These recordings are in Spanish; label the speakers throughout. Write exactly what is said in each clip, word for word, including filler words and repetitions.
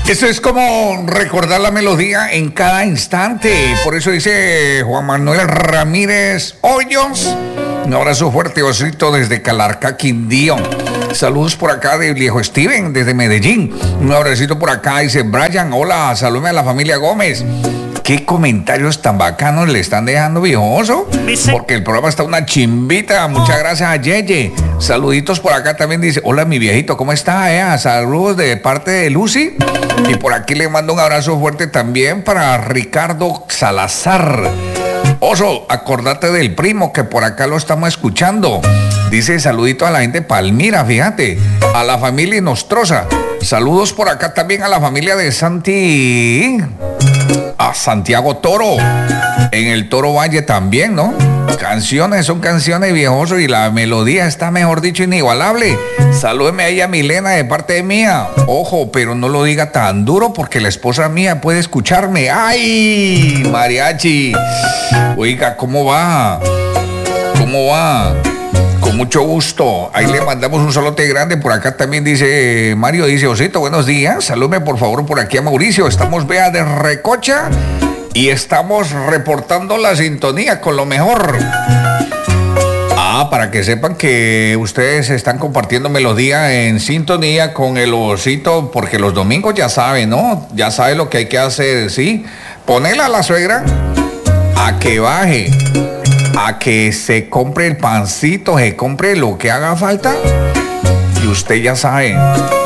Speaker 1: Eso es como recordar la melodía en cada instante. Por eso dice Juan Manuel Ramírez Hoyos. Un abrazo fuerte, Osito, desde Calarcá, Quindío. Saludos por acá de Viejo Steven, desde Medellín. Un abracito por acá, dice Brian. Hola, salúdame a la familia Gómez. ¿Qué comentarios tan bacanos le están dejando, viejoso? Porque el programa está una chimbita. Muchas gracias a Yeye. Saluditos por acá también dice, hola mi viejito, ¿cómo está? Eh? Saludos de parte de Lucy. Y por aquí le mando un abrazo fuerte también para Ricardo Salazar. Oso, acordate del primo que por acá lo estamos escuchando. Dice saludito a la gente de Palmira, fíjate. A la familia Nostroza. Saludos por acá también a la familia de Santi... a Santiago Toro, en el Toro Valle también, ¿no? Canciones, son canciones, viejoso, y la melodía está, mejor dicho, inigualable. Salúdeme ahí a Milena de parte de mía. Ojo, pero no lo diga tan duro porque la esposa mía puede escucharme. ¡Ay, mariachi! Oiga, ¿cómo va? ¿Cómo va? Con mucho gusto. Ahí le mandamos un saludote grande. Por acá también dice Mario, dice Osito, buenos días. Salúdeme por favor por aquí a Mauricio. Estamos vea de Recocha y estamos reportando la sintonía con lo mejor. Ah, para que sepan que ustedes están compartiendo melodía en sintonía con el Osito, porque los domingos ya saben, ¿no? Ya sabe lo que hay que hacer, ¿sí? Ponela a la suegra a que baje, a que se compre el pancito, se compre lo que haga falta, y usted ya sabe.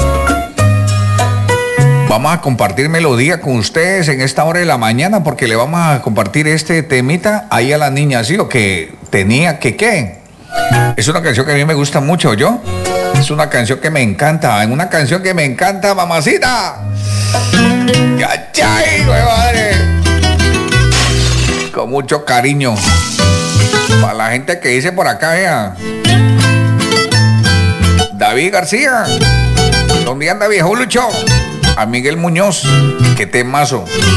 Speaker 1: Vamos a compartir melodía con ustedes en esta hora de la mañana, porque le vamos a compartir este temita ahí a la niña, ¿sí? Lo que tenía que qué. Es una canción que a mí me gusta mucho, ¿yo? Es una canción que me encanta, es una canción que me encanta, mamacita. ¡Cachai, güey, madre! Con mucho cariño. Para la gente que dice por acá, vea. David García. ¿Dónde anda, viejo Lucho? A Miguel Muñoz. Qué temazo.